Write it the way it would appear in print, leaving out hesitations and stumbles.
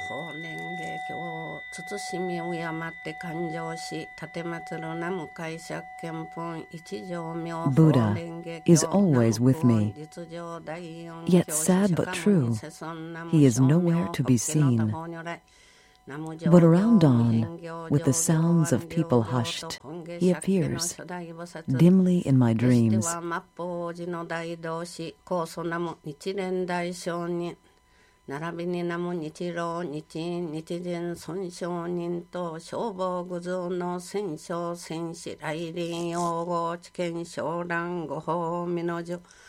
法蓮華経慎み敬って感情し奉る南無解釈見本一条明法 Buddha 蓮華 is 経 always with me. 実情第四 Yet 教 sad 師 but 釈迦 true, 牟尼世尊南 he 無 is 称 nowhere 名 to be 法華の seen. 多如来 But around dawn, with the sounds of people hushed, he appears, dimly in my dreams. 末法寺の大同師高祖南無日蓮大聖人並びに南無日老日印日人尊上人と消防具像の戦勝戦士来臨用語知見昇蘭御法未の樹